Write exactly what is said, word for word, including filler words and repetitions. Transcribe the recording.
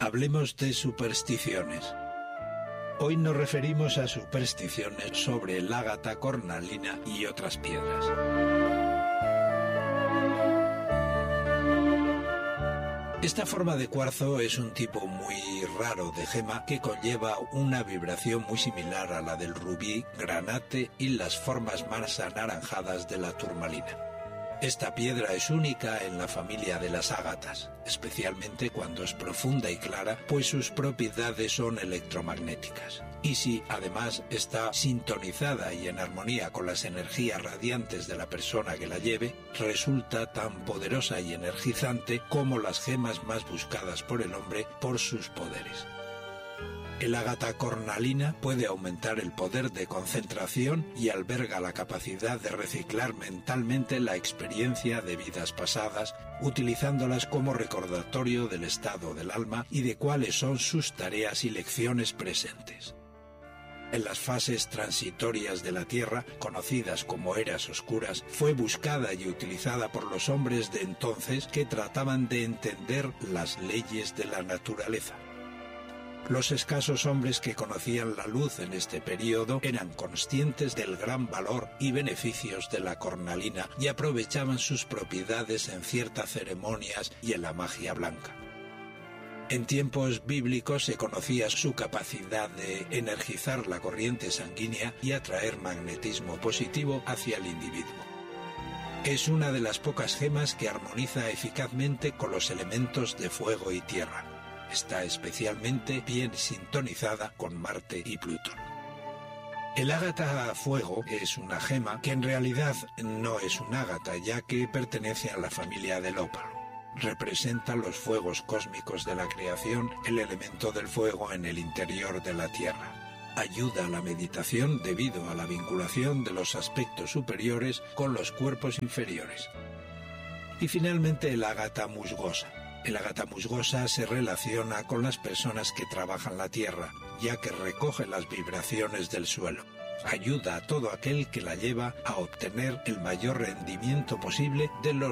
Hablemos de supersticiones. Hoy nos referimos a supersticiones sobre el ágata, cornalina y otras piedras. Esta forma de cuarzo es un tipo muy raro de gema que conlleva una vibración muy similar a la del rubí, granate y las formas más anaranjadas de la turmalina. Esta piedra es única en la familia de las ágatas, especialmente cuando es profunda y clara, pues sus propiedades son electromagnéticas. Y si además está sintonizada y en armonía con las energías radiantes de la persona que la lleve, resulta tan poderosa y energizante como las gemas más buscadas por el hombre por sus poderes. El ágata cornalina puede aumentar el poder de concentración y alberga la capacidad de reciclar mentalmente la experiencia de vidas pasadas, utilizándolas como recordatorio del estado del alma y de cuáles son sus tareas y lecciones presentes. En las fases transitorias de la Tierra, conocidas como eras oscuras, fue buscada y utilizada por los hombres de entonces que trataban de entender las leyes de la naturaleza. Los escasos hombres que conocían la luz en este periodo eran conscientes del gran valor y beneficios de la cornalina y aprovechaban sus propiedades en ciertas ceremonias y en la magia blanca. En tiempos bíblicos se conocía su capacidad de energizar la corriente sanguínea y atraer magnetismo positivo hacia el individuo. Es una de las pocas gemas que armoniza eficazmente con los elementos de fuego y tierra. Está especialmente bien sintonizada con Marte y Plutón. El ágata a fuego es una gema que en realidad no es un ágata, ya que pertenece a la familia del ópalo. Representa los fuegos cósmicos de la creación, el elemento del fuego en el interior de la Tierra. Ayuda a la meditación debido a la vinculación de los aspectos superiores con los cuerpos inferiores. Y finalmente el ágata musgosa. El ágata musgosa se relaciona con las personas que trabajan la tierra, ya que recoge las vibraciones del suelo. Ayuda a todo aquel que la lleva a obtener el mayor rendimiento posible de los